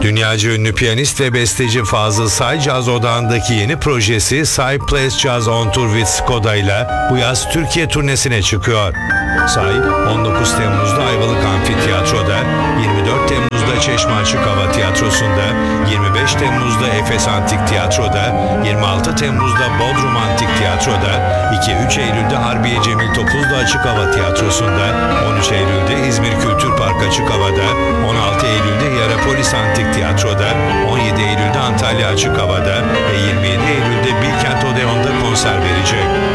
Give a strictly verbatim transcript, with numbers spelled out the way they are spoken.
Dünyaca ünlü piyanist ve besteci Fazıl Say, Caz Odağı'ndaki yeni projesi Say Plays Jazz on Tour with Skoda ile bu yaz Türkiye turnesine çıkıyor. Say, on dokuz Temmuz'da Ayvalık Amfiteyatro'da, yirmi dört Temmuz'da Çeşme Açık Hava Tiyatrosu'nda, yirmi beş Temmuz'da Efes Antik Tiyatro'da, yirmi altı Temmuz'da Bodrum Antik Tiyatro'da, iki üç Eylül'de Harbiye Cemil Topuzlu Açık Hava Tiyatrosu'nda, on üç Eylül'de İzmir Kültür Park Açık Hava'da, on altı Eylül'de Hierapolis Antik Tiyatro'da, on yedi Eylül'de Antalya Açık Hava'da ve yirmi yedi Eylül'de Bilkent Odeon'da konser verecek.